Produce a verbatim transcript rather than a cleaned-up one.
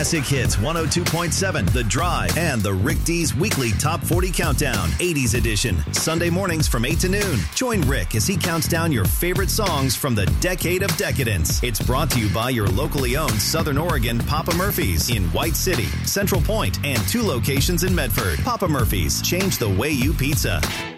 Classic Hits one oh two point seven, The Drive, and the Rick D's weekly Top forty Countdown, eighties edition, Sunday mornings from eight to noon. Join Rick as he counts down your favorite songs from the decade of decadence. It's brought to you by your locally owned Southern Oregon Papa Murphy's in White City, Central Point, and two locations in Medford. Papa Murphy's, change the way you pizza.